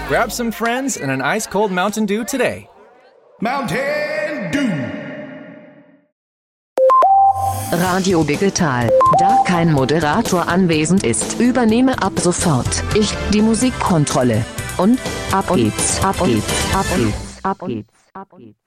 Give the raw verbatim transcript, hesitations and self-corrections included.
Grab some friends and an ice-cold Mountain Dew today. Mountain Dew. Radio Digital. Da kein Moderator anwesend ist, übernehme ab sofort ich die Musikkontrolle. Und ab geht's, ab geht's, ab geht's, ab geht's, ab geht's.